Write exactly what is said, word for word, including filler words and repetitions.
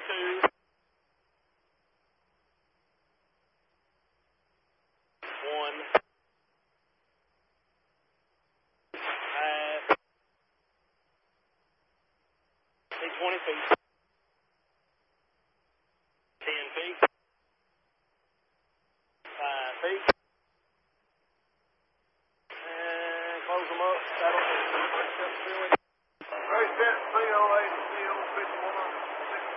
two, one, half, twenty feet, ten feet, five feet, and close them up. That'll, Very set, three oh eight.